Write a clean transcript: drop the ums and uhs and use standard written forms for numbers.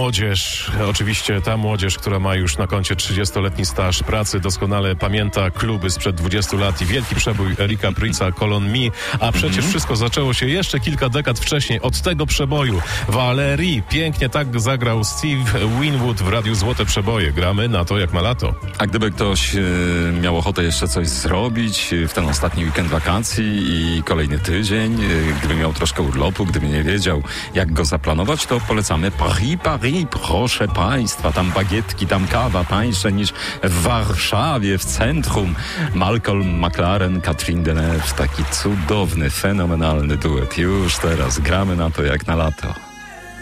młodzież, oczywiście ta młodzież, która ma już na koncie 30-letni staż pracy, doskonale pamięta kluby sprzed 20 lat i wielki przebój Erika Pryca, Colon Me, a przecież wszystko zaczęło się jeszcze kilka dekad wcześniej od tego przeboju. Valerie, pięknie tak zagrał Steve Winwood w Radiu Złote Przeboje. Gramy na to jak na lato. A gdyby ktoś miał ochotę jeszcze coś zrobić w ten ostatni weekend wakacji i kolejny tydzień, gdyby miał troszkę urlopu, gdyby nie wiedział, jak go zaplanować, to polecamy Paris, proszę Państwa. Tam bagietki, tam kawa tańsze niż w Warszawie, w centrum. Malcolm McLaren, Catherine Deneuve, taki cudowny, fenomenalny duet. Już teraz gramy na to jak na lato.